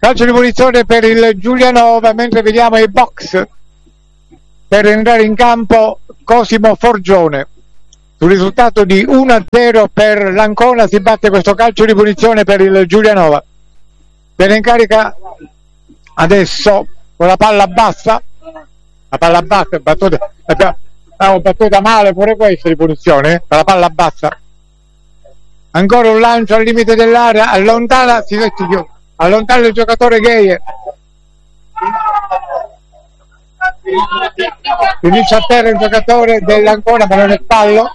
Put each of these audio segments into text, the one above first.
Calcio di punizione per il Giulianova, mentre vediamo i box per entrare in campo Cosimo Forgione. Sul risultato di 1-0 per l'Ancona si batte questo calcio di punizione per il Giulianova. Se ne incarica adesso con la palla bassa. La palla bassa, abbiamo battuta male pure questa di punizione, con la palla bassa. Ancora un lancio al limite dell'area, allontana il giocatore Gheie. Finisce a terra il giocatore dell'Ancona, ma non è fallo.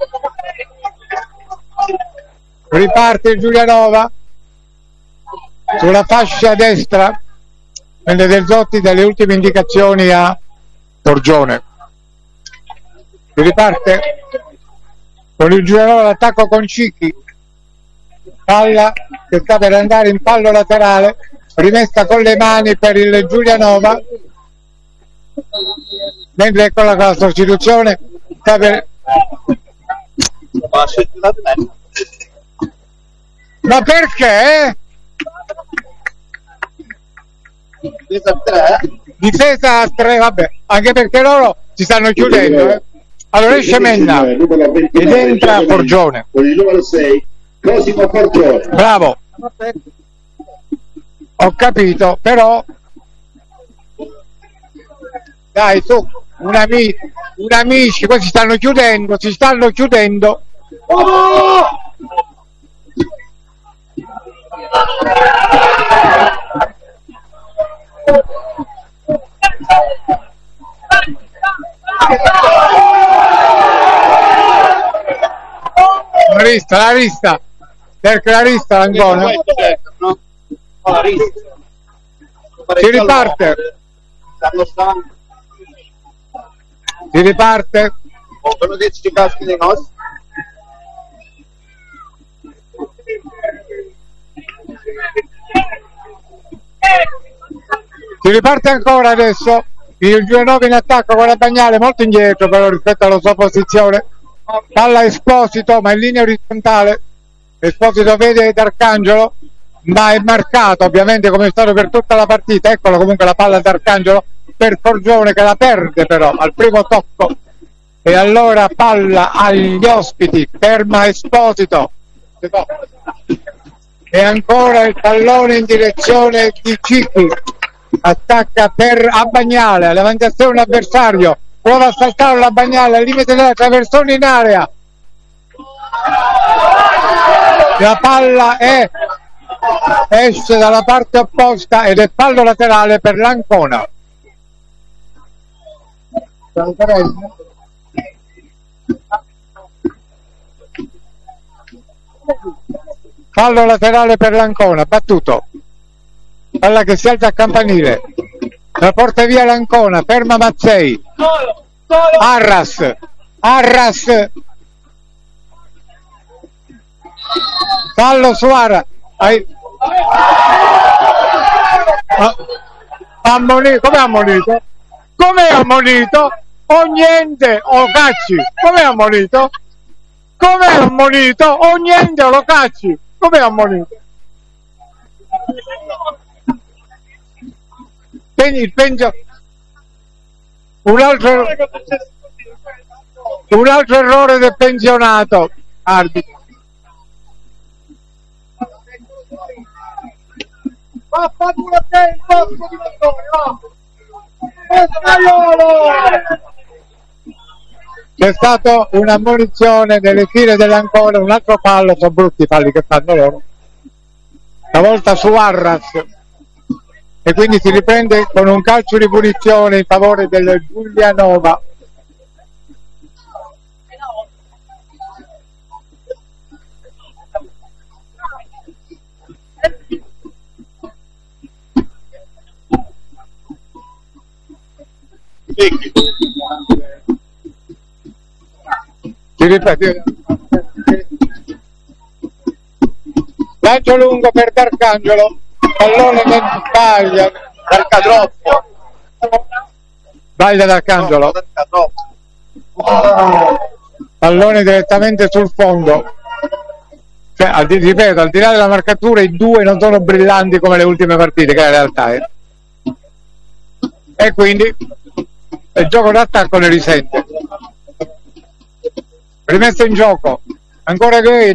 Riparte il Giulianova sulla fascia destra, mentre Del Zotti dà le ultime indicazioni a Forgione. Si riparte con il Giulianova, l'attacco con Cicchi. Palla che sta per andare in fallo laterale, rimessa con le mani per il Giulianova, mentre eccola con la sostituzione sta per... Ma perché? Difesa a 3, vabbè, anche perché loro si stanno chiudendo. Allora esce Menna ed entra Forgione. Con il numero 6 Cosimo Forgione. Bravo, ho capito, però dai, su, un amici, qua si stanno chiudendo. Oh! La rista per Clarista l'Ancona. Si riparte. Si riparte ancora adesso. Il Giulianova in attacco con la Bagnale, molto indietro però rispetto alla sua posizione. Palla Esposito, ma in linea orizzontale. Esposito vede D'Arcangelo, ma è marcato ovviamente come è stato per tutta la partita. Eccola comunque la palla D'Arcangelo per Forgione, che la perde però al primo tocco. E allora palla agli ospiti, ferma Esposito. E ancora il pallone in direzione di Cicchi. Attacca per Bagnale, l'avanzazione avversario, prova a saltare la Bagnale al limite della traversone in area. La palla esce dalla parte opposta ed è fallo laterale per l'Ancona. Fallo laterale per l'Ancona, battuto. Palla che si alza a campanile, la porta via l'Ancona, ferma Mazzei. Arras, fallo su Arras. Come ammonito? Come ammonito? O niente o cacci? Come ammonito? Come ammonito? O niente o lo cacci? Come ammonito? Un altro errore del pensionato arbitro. C'è stata un'ammonizione nelle file dell'Ancona, un altro fallo, sono brutti i falli che fanno loro, stavolta su Arras, e quindi si riprende con un calcio di punizione in favore del Giulianova. Si ripete. Lancio lungo per D'Arcangelo, pallone che sbaglia, sbaglia D'Arcangelo, pallone direttamente sul fondo. ripeto, al di là della marcatura, i due non sono brillanti come le ultime partite, che è la realtà, e quindi il gioco d'attacco ne risente. Rimessa in gioco, ancora Gay,